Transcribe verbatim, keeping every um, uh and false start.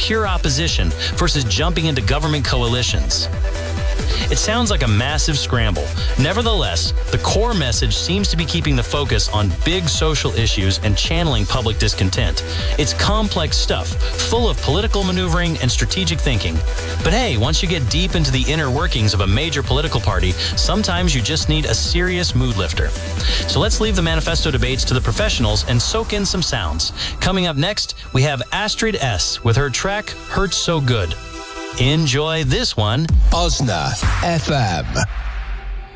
pure opposition versus jumping into government coalitions. It sounds like a massive scramble. Nevertheless, the core message seems to be keeping the focus on big social issues and channeling public discontent. It's complex stuff, full of political maneuvering and strategic thinking. But hey, once you get deep into the inner workings of a major political party, sometimes you just need a serious mood lifter. So let's leave the manifesto debates to the professionals and soak in some sounds. Coming up next, we have Astrid S. with her track, Hurts So Good. Enjoy this one. Osna F M.